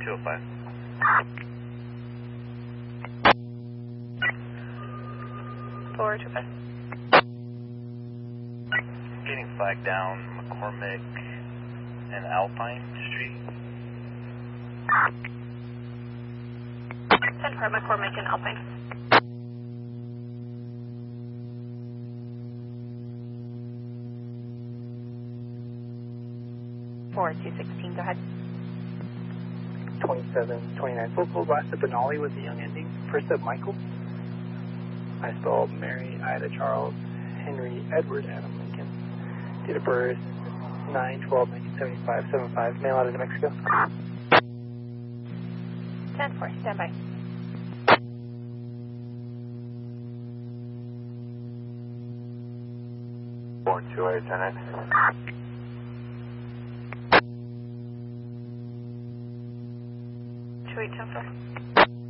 205. Four, 205. Getting flagged down McCormick and Alpine Street. 10-4, McCormick and Alpine. Four, 216, go ahead. 2729 focal, last up Benali with the young ending. First up Michael. I spelled Mary, Ida, Charles, Henry, Edward, Adam, Lincoln. Date of birth 9/12/1975, 75, mail out of New Mexico. 10-4, stand by. Four, 208, 10X. 28, 10-4.